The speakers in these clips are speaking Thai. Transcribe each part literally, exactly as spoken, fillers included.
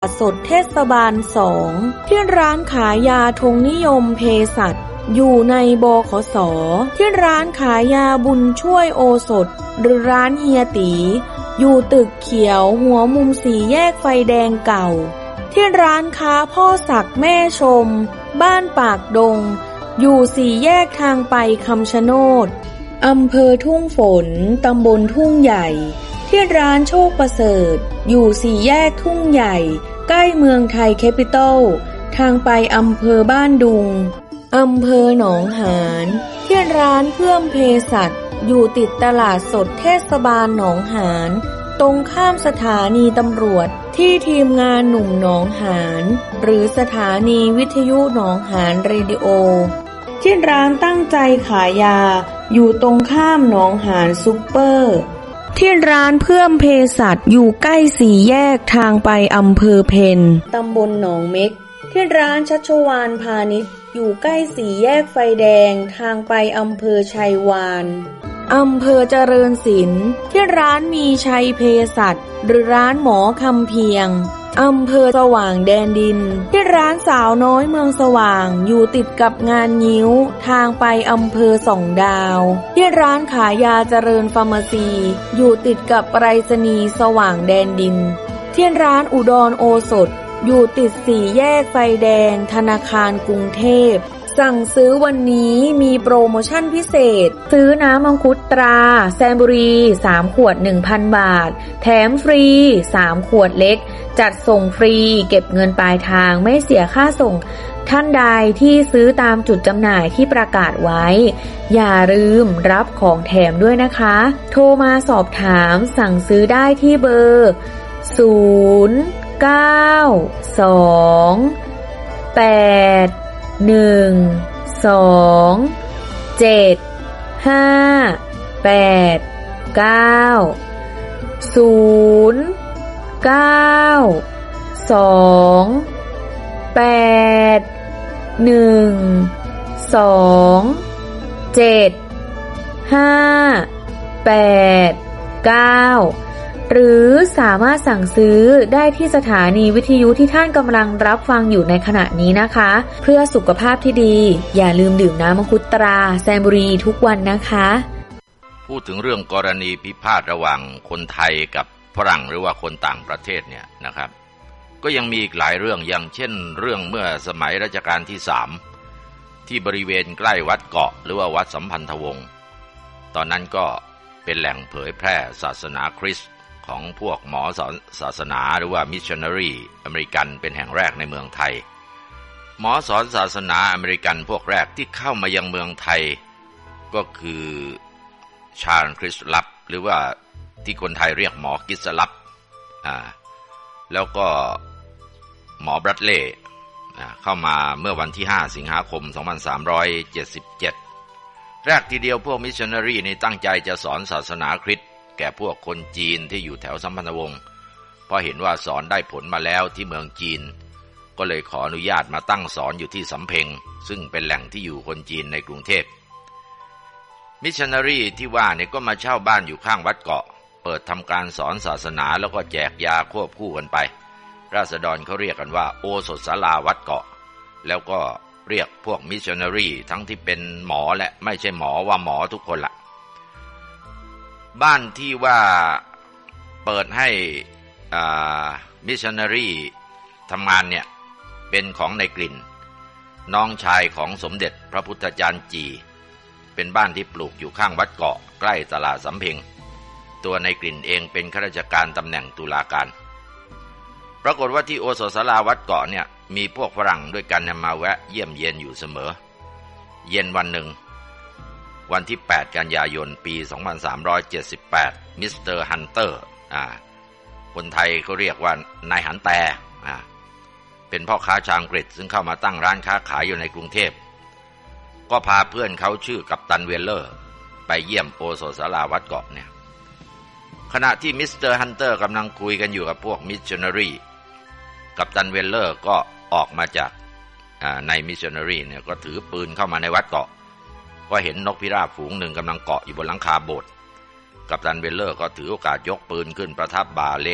สดเทศบาลสองที่ร้านขายยาธงนิยมเภสัชอยู่ในบขส.ที่ร้านขายยาบุญช่วยโอสถหรือร้านเฮียตีอยู่ตึกเขียวหัวมุมสี่แยกไฟแดงเก่าที่ร้านค้าพ่อศักดิ์แม่ชมบ้านปากดงอยู่สี่แยกทางไปคำชะโนดอำเภอทุ่งฝนตำบลทุ่งใหญ่ที่ร้านโชคประเสริฐอยู่สี่แยกทุ่งใหญ่ใกล้เมืองไทยแคปิตอลทางไปอำเภอบ้านดุงอำเภอหนองหานที่ร้านเพื่อมเภสัชอยู่ติดตลาดสดเทศบาลหนองหานตรงข้ามสถานีตำรวจที่ทีมงานหนุ่มหนองหานหรือสถานีวิทยุหนองหานเรดิโอที่ร้านตั้งใจขายยาอยู่ตรงข้ามหนองหานซุปเปอร์ที่ร้านเพื่อมเภสัชอยู่ใกล้สี่แยกทางไปอำเภอเพนตำบลหนองเม็กที่ร้านชัชวาลพาณิชย์อยู่ใกล้สี่แยกไฟแดงทางไปอำเภอชัยวานอำเภอเจริญศิลป์ที่ร้านมีชัยเภสัชหรือร้านหมอคำเพียงอำเภอสว่างแดนดินที่ร้านสาวน้อยเมืองสว่างอยู่ติดกับงานงิ้วทางไปอำเภอสองดาวที่ร้านขายยาเจริญฟาร์มาซีอยู่ติดกับไปรษณีย์สว่างแดนดินที่ร้านอุดรโอสถอยู่ติดสี่แยกไฟแดงธนาคารกรุงเทพสั่งซื้อวันนี้มีโปรโมชั่นพิเศษซื้อน้ำมังคุดตราแซมบุรีสามขวด หนึ่งพัน บาทแถมฟรีสามขวดเล็กจัดส่งฟรีเก็บเงินปลายทางไม่เสียค่าส่งท่านใดที่ซื้อตามจุดจำหน่ายที่ประกาศไว้อย่าลืมรับของแถมด้วยนะคะโทรมาสอบถามสั่งซื้อได้ที่เบอร์ศูนย์ เก้า สอง แปด หนึ่ง สอง เจ็ด ห้า แปด เก้า ศูนย์ เก้า สอง แปด หนึ่ง สอง เจ็ด ห้า แปด เก้าหรือสามารถสั่งซื้อได้ที่สถานีวิทยุที่ท่านกำลังรับฟังอยู่ในขณะนี้นะคะเพื่อสุขภาพที่ดีอย่าลืมดื่มน้ำมังคุดตราแซมบุรีทุกวันนะคะพูดถึงเรื่องกรณีพิพาทระหว่างคนไทยกับฝรั่งหรือว่าคนต่างประเทศเนี่ยนะครับก็ยังมีอีกหลายเรื่องอย่างเช่นเรื่องเมื่อสมัยรัชกาลที่สามที่บริเวณใกล้วัดเกาะหรือว่าวัดสัมพันธวงศ์ตอนนั้นก็เป็นแหล่งเผยแพร่ศาสนาคริสต์ของพวกหมอสอนศาสนาหรือว่ามิชชันนารีอเมริกันเป็นแห่งแรกในเมืองไทยหมอสอนศาสนาอเมริกันพวกแรกที่เข้ามายังเมืองไทยก็คือชาญคริสลับหรือว่าที่คนไทยเรียกหมอกิสลับอ่าแล้วก็หมอบรัดเล่เข้ามาเมื่อวันที่ห้าสิงหาคมสองพันสามร้อยเจ็ดสิบเจ็ดแรกทีเดียวพวกมิชชันนารีนี่ตั้งใจจะสอนศาสนาคริสต์แก่พวกคนจีนที่อยู่แถวสัมพันธวงศ์เพราะเห็นว่าสอนได้ผลมาแล้วที่เมืองจีนก็เลยขออนุญาตมาตั้งสอนอยู่ที่สำเพ็งซึ่งเป็นแหล่งที่อยู่คนจีนในกรุงเทพมิชชันนารีที่ว่าเนี่ยก็มาเช่าบ้านอยู่ข้างวัดเกาะเปิดทำการสอนศาสนาแล้วก็แจกยาควบคู่กันไปราษฎรเขาเรียกกันว่าโอสถศาลาวัดเกาะแล้วก็เรียกพวกมิชชันนารีทั้งที่เป็นหมอและไม่ใช่หมอว่าหมอทุกคนละบ้านที่ว่าเปิดให้มิชชันนารีทำงานเนี่ยเป็นของในกลิ่นน้องชายของสมเด็จพระพุทธจารย์จีเป็นบ้านที่ปลูกอยู่ข้างวัดเกาะใกล้ตลาดสำเพ็งตัวในกลิ่นเองเป็นข้าราชการตำแหน่งตุลาการปรากฏว่าที่โอสถศาลาวัดเกาะเนี่ยมีพวกฝรั่งด้วยกันมาแวะเยี่ยมเยียนอยู่เสมอเย็นวันหนึ่งวันที่แปดกันยายนปีสองพันสามร้อยเจ็ดสิบแปดมิสเตอร์ฮันเตอร์อ่าคนไทยเขาเรียกว่านายหันแต่อ่าเป็นพ่อค้าชาวอังกฤษซึ่งเข้ามาตั้งร้านค้าขายอยู่ในกรุงเทพก็พาเพื่อนเขาชื่อกัปตันเวลเลอร์ไปเยี่ยมโอสถศาลาวัดเกาะเนี่ยขณะที่มิสเตอร์ฮันเตอร์กำลังคุยกันอยู่กับพวกมิชชันนารีกัปตันเวลเลอร์ก็ออกมาจากในมิชชันนารีเนี่ยก็ถือปืนเข้ามาในวัดเกาะก็เห็นนกพิราบฝูงหนึ่งกำลังเกาะอยู่บนหลังคาโบสถ์กัปตันเวลเลอร์ก็ถือโอกาสยกปืนขึ้นประทับบ่าเล็ง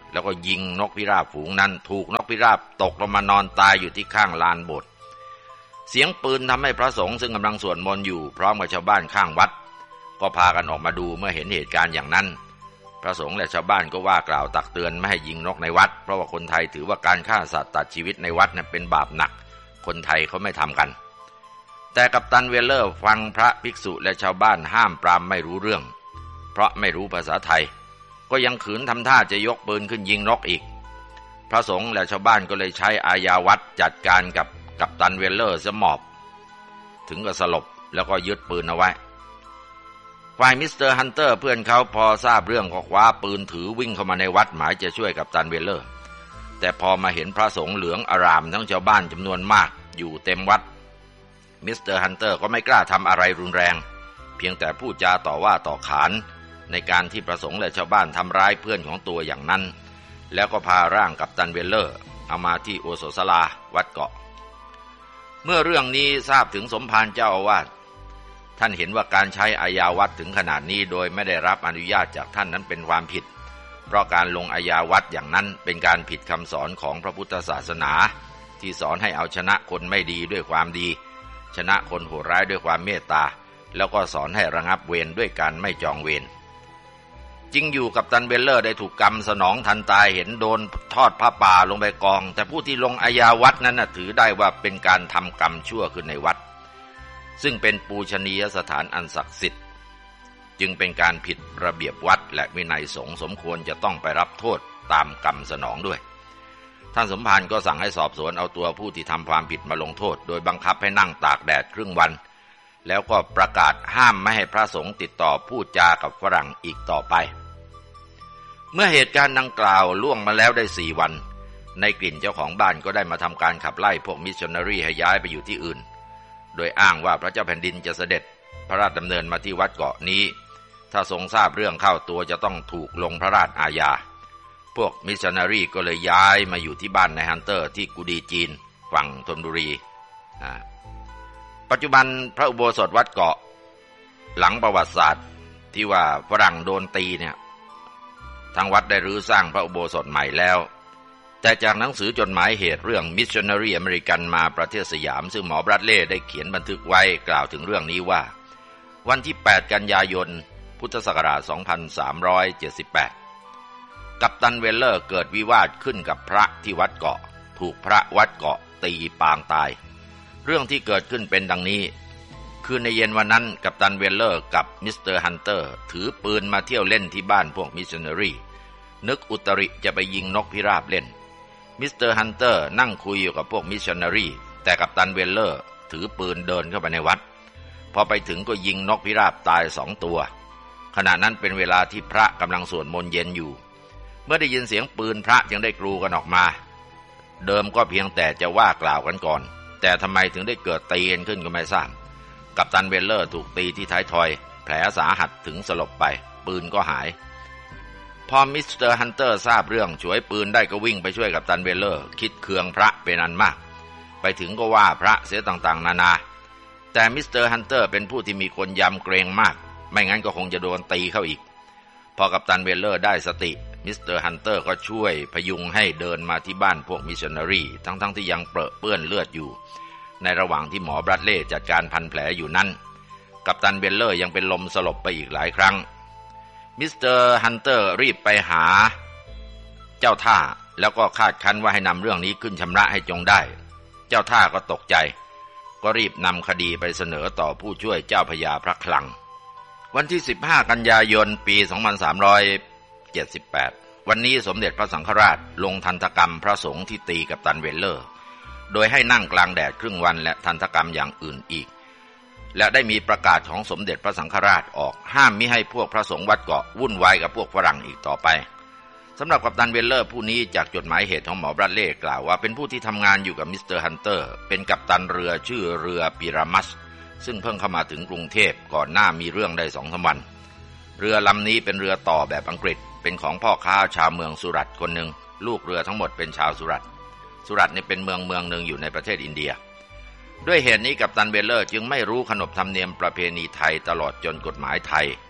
แล้วก็ยิงนกพิราบฝูงนั้นถูกนกพิราบตกลงมานอนตายอยู่ที่ข้างลานโบสถ์เสียงปืนทำให้พระสงฆ์ซึ่งกำลังสวดมนต์อยู่พร้อมกับชาวบ้านข้างวัดก็พากันออกมาดูเมื่อเห็นเหตุการณ์อย่างนั้นพระสงฆ์และชาวบ้านก็ว่ากล่าวตักเตือนไม่ให้ยิงนกในวัดเพราะว่าคนไทยถือว่าการฆ่าสัตว์ตัดชีวิตในวัดนั้นเป็นบาปหนักคนไทยเขาไม่ทำกันแต่กัปตันเวลเลอร์ฟังพระภิกษุและชาวบ้านห้ามปรามไม่รู้เรื่องเพราะไม่รู้ภาษาไทยก็ยังขืนทำท่าจะยกปืนขึ้นยิงนกอีกพระสงฆ์และชาวบ้านก็เลยใช้อาญาวัดจัดการกับกัปตันเวลเลอร์ซะหมอบถึงกับสลบแล้วก็ยึดปืนเอาไว้ฝ่ายมิสเตอร์ฮันเตอร์เพื่อนเขาพอทราบเรื่องก็คว้าปืนถือวิ่งเข้ามาในวัดหมายจะช่วยกัปตันเวลเลอร์แต่พอมาเห็นพระสงฆ์เหลืองอารามทั้งชาวบ้านจำนวนมากอยู่เต็มวัดมิสเตอร์ฮันเตอร์ก็ไม่กล้าทำอะไรรุนแรงเพียงแต่พูดจาต่อว่าต่อขานในการที่พระสงฆ์และชาวบ้านทำร้ายเพื่อนของตัวอย่างนั้นแล้วก็พาร่างกัปตันเวลเลอร์เอามาที่โอโสศาลาวัดเกาะเมื่อเรื่องนี้ทราบถึงสมภารเจ้าอาวาสท่านเห็นว่าการใช้อาญาวัดถึงขนาดนี้โดยไม่ได้รับอนุญาตจากท่านนั้นเป็นความผิดเพราะการลงอาญาวัดอย่างนั้นเป็นการผิดคำสอนของพระพุทธศาสนาที่สอนให้เอาชนะคนไม่ดีด้วยความดีชนะคนโหดร้ายด้วยความเมตตาแล้วก็สอนให้ระงับเวรด้วยการไม่จองเวรจริงอยู่กัปตันเวลเลอร์ได้ถูกกรรมสนองทันตายเห็นโดนทอดผ้าป่าลงไปกองแต่ผู้ที่ลงอาญาวัดนั้นนะถือได้ว่าเป็นการทำกรรมชั่วขึ้นในวัดซึ่งเป็นปูชนียสถานอันศักดิ์สิทธิ์จึงเป็นการผิดระเบียบวัดและวินัยสงฆ์สมควรจะต้องไปรับโทษตามกรรมสนองด้วยท่านสมภารก็สั่งให้สอบสวนเอาตัวผู้ที่ทำความผิดมาลงโทษโดยบังคับให้นั่งตากแดดครึ่งวันแล้วก็ประกาศห้ามไม่ให้พระสงฆ์ติดต่อพูดจากับฝรั่งอีกต่อไปเมื่อเหตุการณ์ดังกล่าวล่วงมาแล้วได้สี่วันในกลิ่นเจ้าของบ้านก็ได้มาทำการขับไล่พวกมิชชันนารีให้ย้ายไปอยู่ที่อื่นโดยอ้างว่าพระเจ้าแผ่นดินจะเสด็จพระราชดำเนินมาที่วัดเกาะนี้ถ้าทรงทราบเรื่องเข้าตัวจะต้องถูกลงพระราชอาญาพวกมิชชันนารีก็เลยย้ายมาอยู่ที่บ้านนายฮันเตอร์ที่กุดีจีนฝั่งธนบุรีปัจจุบันพระอุโบสถวัดเกาะหลังประวัติศาสตร์ที่ว่าฝรั่งโดนตีเนี่ยทางวัดได้รื้อสร้างพระอุโบสถใหม่แล้วแต่จากหนังสือจดหมายเหตุเรื่องมิชชันนารีอเมริกันมาประเทศสยามซึ่งหมอบรัดเล่ได้เขียนบันทึกไว้กล่าวถึงเรื่องนี้ว่าวันที่แปดกันยายนพุทธศักราชสองพันสามร้อยเจ็ดสิบแปดกัปตันเวลเลอร์เกิดวิวาทขึ้นกับพระที่วัดเกาะถูกพระวัดเกาะตีปางตายเรื่องที่เกิดขึ้นเป็นดังนี้คือในเย็นวันนั้นกัปตันเวลเลอร์กับมิสเตอร์ฮันเตอร์ถือปืนมาเที่ยวเล่นที่บ้านพวกมิชชันนารีนึกอุตริจะไปยิงนกพิราบเล่นมิสเตอร์ฮันเตอร์นั่งคุยอยู่กับพวกมิชชันนารีแต่กัปตันเวลเลอร์ถือปืนเดินเข้าไปในวัดพอไปถึงก็ยิงนกพิราบตายสองตัวขณะนั้นเป็นเวลาที่พระกำลังสวดมนต์เย็นอยู่เมื่อได้ยินเสียงปืนพระจึงได้กรูกันออกมาเดิมก็เพียงแต่จะว่ากล่าวกันก่อนแต่ทำไมถึงได้เกิดตีกันขึ้นก็ไม่ทราบกัปตันเวลเลอร์ถูกตีที่ท้ายทอยแผลสาหัสถึงสลบไปปืนก็หายพอมิสเตอร์ฮันเตอร์ทราบเรื่องฉวยปืนได้ก็วิ่งไปช่วยกัปตันเวลเลอร์คิดเคืองพระเป็นอันมากไปถึงก็ว่าพระเสียต่างๆนานาแต่มิสเตอร์ฮันเตอร์เป็นผู้ที่มีคนยำเกรงมากไม่งั้นก็คงจะโดนตีเข้าอีกพอกัปตันเวลเลอร์ได้สติมิสเตอร์ฮันเตอร์ก็ช่วยพยุงให้เดินมาที่บ้านพวกมิชชันนารีทั้งๆที่ยังเปรอะเปื้อนเลือดอยู่ในระหว่างที่หมอบรัดเล่จัดการพันแผลอยู่นั้นกัปตันเวลเลอร์ยังเป็นลมสลบไปอีกหลายครั้งมิสเตอร์ฮันเตอร์รีบไปหาเจ้าท่าแล้วก็คาดคั้นว่าให้นำเรื่องนี้ขึ้นชำระให้จงได้เจ้าท่าก็ตกใจก็รีบนำคดีไปเสนอต่อผู้ช่วยเจ้าพญาพระคลังวันที่สิบห้ากันยายนปีสองพันสามร้อยเจ็ดสิบแปดวันนี้สมเด็จพระสังฆราชลงทันตกรรมพระสงฆ์ที่ตีกัปตันเวลเลอร์โดยให้นั่งกลางแดดครึ่งวันและทันตกรรมอย่างอื่นอีกและได้มีประกาศของสมเด็จพระสังฆราชออกห้ามมิให้พวกพระสงฆ์วัดเกาะวุ่นวายกับพวกฝรั่งอีกต่อไปสำหรับกัปตันเวลเลอร์ผู้นี้จากจดหมายเหตุของหมอบรัดเล่กล่าวว่าเป็นผู้ที่ทำงานอยู่กับมิสเตอร์ฮันเตอร์เป็นกัปตันเรือชื่อเรือปิรามัสซึ่งเพิ่งเข้ามาถึงกรุงเทพก่อนหน้ามีเรื่องได้สองสามวันเรือลำนี้เป็นเรือต่อแบบอังกฤษเป็นของพ่อค้าชาวเมืองสุรัตน์คนหนึ่งลูกเรือทั้งหมดเป็นชาวสุรัตน์สุรัตน์นี่เป็นเมืองเมืองหนึ่งอยู่ในประเทศอินเดียด้วยเหตุนี้กัปตันเวลเลอร์จึงไม่รู้ขนบธรรมเนียมประเพณีไทยตลอดจนกฎหมายไทย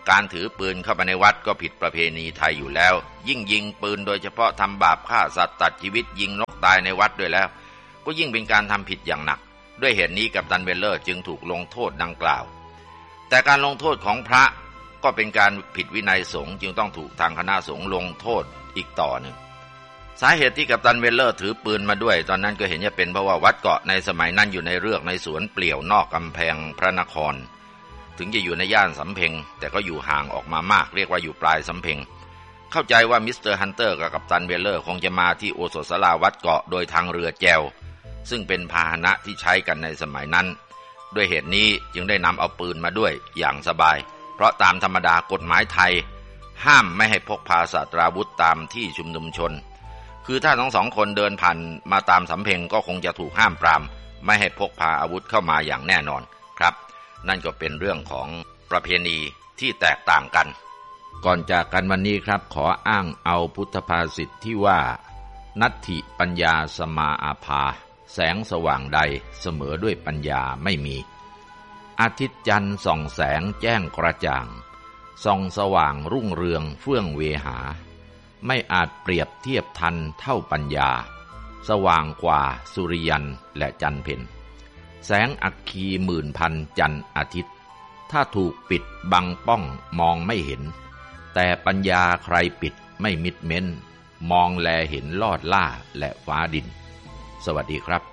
การถือปืนเข้าไปในวัดก็ผิดประเพณีไทยอยู่แล้วยิ่งยิงปืนโดยเฉพาะทำบาปฆ่าสัตว์ตัดชีวิตยิงนกตายในวัดด้วยแล้วก็ยิ่งเป็นการทำผิดอย่างหนักด้วยเหตุนี้กัปตันเวลเลอร์จึงถูกลงโทษดังกล่าวแต่การลงโทษของพระก็เป็นการผิดวินัยสงฆ์จึงต้องถูกทางคณะสงฆ์ลงโทษอีกต่อหนึ่งสาเหตุที่กัปตันเวลเลอร์ถือปืนมาด้วยตอนนั้นก็เห็นจะเป็นเพราะว่าวัดเกาะในสมัยนั้นอยู่ในเรือกในสวนเปลี่ยวนอกกำแพงพระนครถึงจะอยู่ในย่านสำเพ็งแต่ก็อยู่ห่างออกมามากเรียกว่าอยู่ปลายสำเพ็งเข้าใจว่ามิสเตอร์ฮันเตอร์กับกัปตันเวลเลอร์คงจะมาที่โอสถศาลาวัดเกาะโดยทางเรือแจวซึ่งเป็นพาหนะที่ใช้กันในสมัยนั้นด้วยเหตุนี้จึงได้นำเอาปืนมาด้วยอย่างสบายเพราะตามธรรมดากฎหมายไทยห้ามไม่ให้พกพาศาสตราวุธตามที่ชุมนุมชนคือถ้าทั้งสองคนเดินผ่านมาตามสำเพ็งก็คงจะถูกห้ามปรามไม่ให้พกพาอาวุธเข้ามาอย่างแน่นอนครับนั่นก็เป็นเรื่องของประเพณีที่แตกต่างกันก่อนจากกันวันนี้ครับขออ้างเอาพุทธภาษิตที่ว่านัตถิปัญญาสมาอาภาแสงสว่างใดเสมอด้วยปัญญาไม่มีอาทิตย์จันทร์ส่องแสงแจ้งกระจ่างส่องสว่างรุ่งเรืองเฟื่องเวหาไม่อาจเปรียบเทียบทันเท่าปัญญาสว่างกว่าสุริยันและจันทร์เพ็ญแสงอัคคีหมื่นพันจันทร์อาทิตย์ถ้าถูกปิดบังป้องมองไม่เห็นแต่ปัญญาใครปิดไม่มิดเม้นมองแลเห็นลอดล่าและฟ้าดินสวัสดีครับ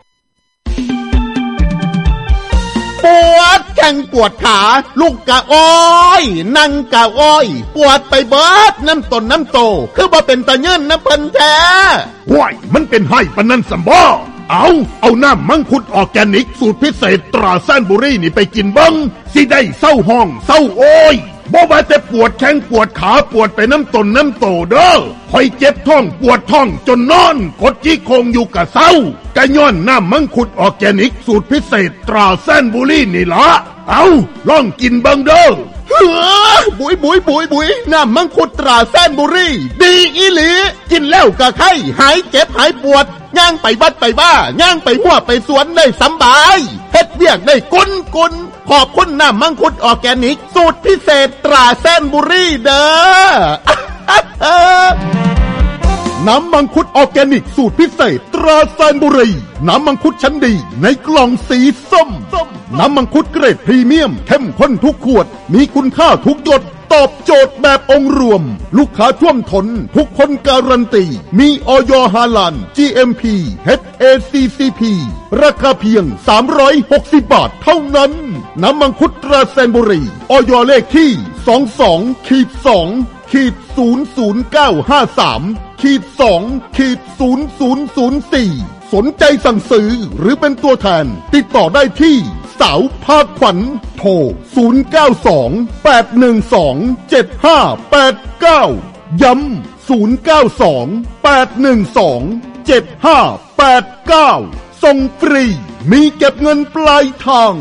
ปวดแข้งปวดขาลูกกะอ้อยนั่งกะอ้อยปวดไปเบิดน้ำต้นน้ำโตคือบ่เป็นตะเยินน้ำเพิ่นแท้ว้ายมันเป็นให้ปานนั้นสัมบ่เอาเอาน้ำมังคุดออร์แกนิกสูตรพิเศษตราแซนบุรีนี่ไปกินเบิ่งสิได้เศร้าห้องเศร้าโอยบ่ว่าแต่ปวดแข้งปวดขาปวดไปน้ำต้นน้ำโตเด้อคอยเจ็บท้องปวดท้องจนนอนกดจี้โคงอยู่กะเศร้ากะย้อนน้ำมังคุดออร์แกนิกสูตรพิเศษตราแซนบุรีนี่ล่ะเอาลองกินเบิ่งเด้อเฮ้อบุยบุยบุยบุยน้ำมังคุดตราแซนบุรีดีอีหลีกินแล้วกะไข้หายเจ็บหายปวดย่างไปวัดไปบ้าย่างไปมั่วไปสวนได้สบายเฮ็ดเวียกได้กุนกุนขอบคุณน้ำมังคุดออร์แกนิกสูตรพิเศษตราแซนบุรีเด้อน้ำมังคุดออร์แกนิกสูตรพิเศษตราแซนบุรีน้ำมังคุดชั้นดีในกล่องสีส้มน้ำมังคุดเกรดพรีเมียมเข้มข้นทุกขวดมีคุณค่าทุกหยดตอบโจทย์แบบองค์รวมลูกค้าท่วมท้นทุกคนการันตีมีอย.ฮาลาล จี เอ็ม พี เอช เอ ซี ซี พี ราคาเพียงสามร้อยหกสิบบาทเท่านั้นน้ำมังคุดตราแซนบุรีอย.เลขที่ สองสอง สอง ศูนย์ ศูนย์ เก้า ห้า สาม สอง ศูนย์ ศูนย์ ศูนย์ สี่สนใจสั่งซื้อหรือเป็นตัวแทนติดต่อได้ที่สาวภาคขวัญโทรศูนย์ เก้า สอง แปด หนึ่ง สอง เจ็ด ห้า แปด เก้าย้ำศูนย์ เก้า สอง แปด หนึ่ง สอง เจ็ด ห้า แปด เก้าส่งฟรีมีเก็บเงินปลายทาง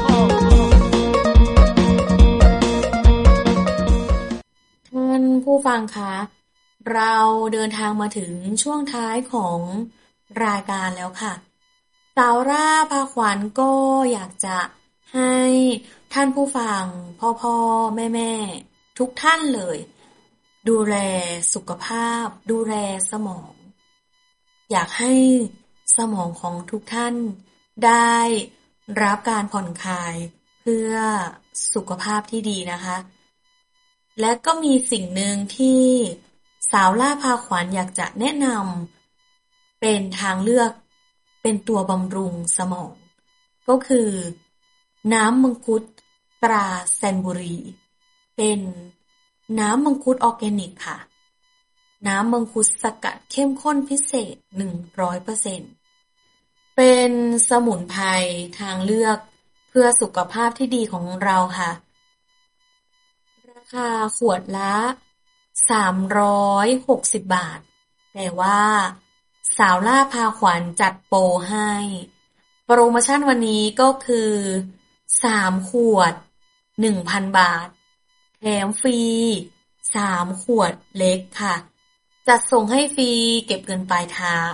ท่านผู้ฟังคะเราเดินทางมาถึงช่วงท้ายของรายการแล้วค่ะสาวร่าพาขวัญก็อยากจะให้ท่านผู้ฟังพ่อพ่อแม่แม่ทุกท่านเลยดูแลสุขภาพดูแลสมองอยากให้สมองของทุกท่านได้รับการผ่อนคลายเพื่อสุขภาพที่ดีนะคะและก็มีสิ่งหนึ่งที่สาวล่าพาขวัญอยากจะแนะนำเป็นทางเลือกเป็นตัวบำรุงสมองก็คือน้ำมังคุดตราแซนบุรีเป็นน้ำมังคุดออร์แกนิกค่ะน้ำมังคุดสกัดเข้มข้นพิเศษ หนึ่งร้อยเปอร์เซ็นต์ เป็นสมุนไพรทางเลือกเพื่อสุขภาพที่ดีของเราค่ะราคาขวดละสามร้อยหกสิบบาทแต่ว่าสาวล่าพาขวัญจัดโปรให้โปรโมชั่นวันนี้ก็คือสามขวด หนึ่งพัน บาทแถมฟรีสามขวดเล็กค่ะจัดส่งให้ฟรีเก็บเงินปลายทาง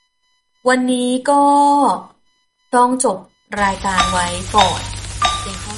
วันนี้ก็ต้องจบรายการไว้ก่อนเพียงเท่า